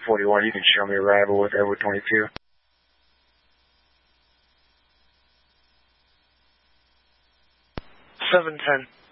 741, you can show me arrival with Edward 22. 710.